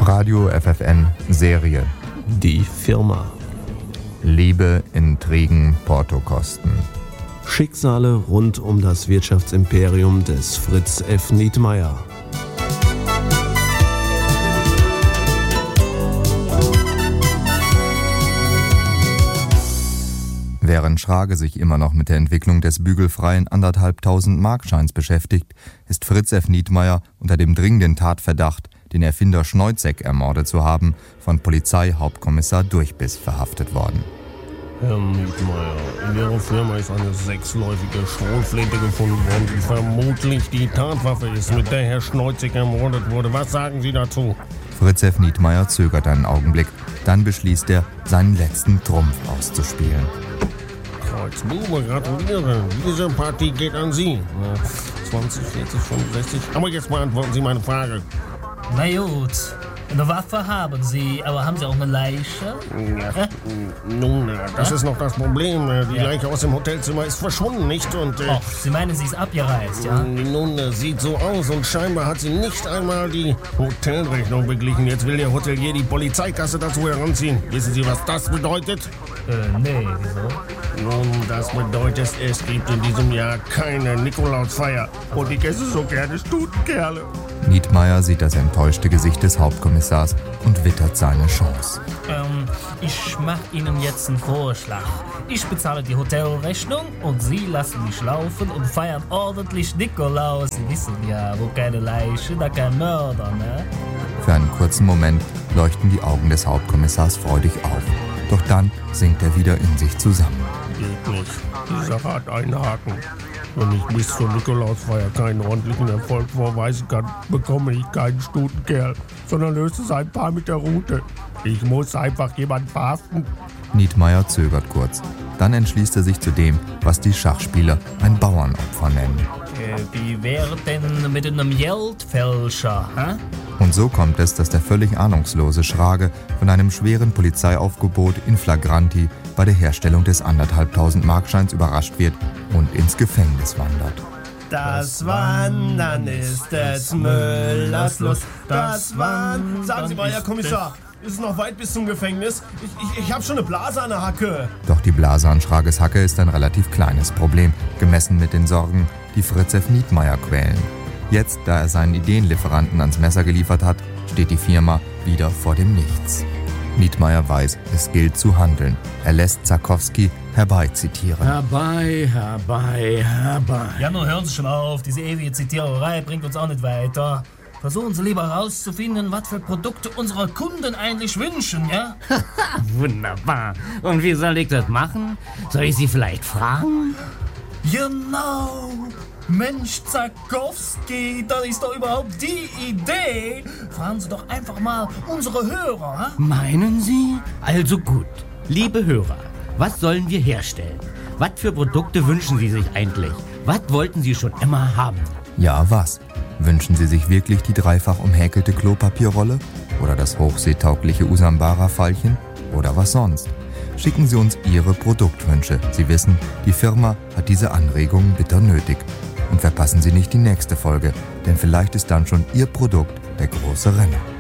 Radio FFN Serie. Die Firma. Liebe, Intrigen, Portokosten. Schicksale rund um das Wirtschaftsimperium des Fritz F. Nietmeyer. Während Schrage sich immer noch mit der Entwicklung des bügelfreien 1.500 Markscheins beschäftigt, ist Fritz F. Nietmeyer unter dem dringenden Tatverdacht, den Erfinder Schneuzek ermordet zu haben, von Polizeihauptkommissar Durchbiss verhaftet worden. Herr Nietmeyer, in Ihrer Firma ist eine 6-läufige Schrotflinte gefunden worden, die vermutlich die Tatwaffe ist, mit der Herr Schneuzek ermordet wurde. Was sagen Sie dazu? Fritz F. Nietmeyer zögert einen Augenblick, dann beschließt er, seinen letzten Trumpf auszuspielen. Kreuzbube, gratuliere. Diese Partie geht an Sie. 20, 40, 65. Aber jetzt beantworten Sie meine Frage. Na gut, eine Waffe haben Sie, aber haben Sie auch eine Leiche? Ja, nun, das ist noch das Problem. Die Leiche aus dem Hotelzimmer ist verschwunden, nicht? Und, Sie meinen, sie ist abgereist, ja? Nun, sieht so aus und scheinbar hat sie nicht einmal die Hotelrechnung beglichen. Jetzt will der Hotelier die Polizeikasse dazu heranziehen. Wissen Sie, was das bedeutet? Nee, wieso? Nun, das bedeutet, es gibt in diesem Jahr keine Nikolausfeier. Und ich esse so gerne Stutenkerle. Nietmeyer sieht das enttäuschte Gesicht des Hauptkommissars und wittert seine Chance. Ich mache Ihnen jetzt einen Vorschlag. Ich bezahle die Hotelrechnung und Sie lassen mich laufen und feiern ordentlich Nikolaus. Sie wissen ja, wo keine Leiche, da kein Mörder, ne? Für einen kurzen Moment leuchten die Augen des Hauptkommissars freudig auf. Doch dann sinkt er wieder in sich zusammen. Geht nicht. Die Sache hat einen Haken. Wenn ich bis zur Nikolausfeier keinen ordentlichen Erfolg vorweisen kann, bekomme ich keinen Stutenkerl, sondern löse es ein paar mit der Rute. Ich muss einfach jemanden verhaften. Nietmeyer zögert kurz. Dann entschließt er sich zu dem, was die Schachspieler ein Bauernopfer nennen. Wie wäre denn mit einem Geldfälscher, hä? Und so kommt es, dass der völlig ahnungslose Schrage von einem schweren Polizeiaufgebot in Flagranti bei der Herstellung des 1.500 Markscheins überrascht wird und ins Gefängnis wandert. Das Wandern ist des Müllers Lust. Das Wandern. Sagen Sie mal, Herr Kommissar, ist es noch weit bis zum Gefängnis? Ich habe schon eine Blase an der Hacke. Doch die Blase an Schrages Hacke ist ein relativ kleines Problem, gemessen mit den Sorgen, die Fritz F. Nietmeyer quälen. Jetzt, da er seinen Ideenlieferanten ans Messer geliefert hat, steht die Firma wieder vor dem Nichts. Nietmeyer weiß, es gilt zu handeln. Er lässt Zarkowski herbeizitieren. Herbei. Ja, nun hören Sie schon auf. Diese ewige Zitiererei bringt uns auch nicht weiter. Versuchen Sie lieber herauszufinden, was für Produkte unsere Kunden eigentlich wünschen, ja? Wunderbar. Und wie soll ich das machen? Soll ich Sie vielleicht fragen? Genau! Mensch, Zarkowski, das ist doch überhaupt die Idee. Fragen Sie doch einfach mal unsere Hörer, ha? Meinen Sie? Also gut. Liebe Hörer, was sollen wir herstellen? Was für Produkte wünschen Sie sich eigentlich? Was wollten Sie schon immer haben? Ja, was? Wünschen Sie sich wirklich die dreifach umhäkelte Klopapierrolle? Oder das hochseetaugliche Usambara-Fallchen? Oder was sonst? Schicken Sie uns Ihre Produktwünsche. Sie wissen, die Firma hat diese Anregungen bitter nötig. Und verpassen Sie nicht die nächste Folge, denn vielleicht ist dann schon Ihr Produkt der große Renner.